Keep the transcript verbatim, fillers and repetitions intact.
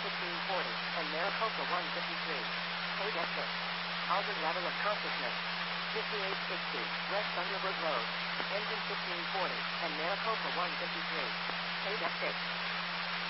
fifteen forty, and Maricopa one fifty-three. Paid exit. Altered level of consciousness. fifty-eight sixty, West Thunderbird Road. Engine fifteen forty, and Maricopa one fifty-three. Paid exit.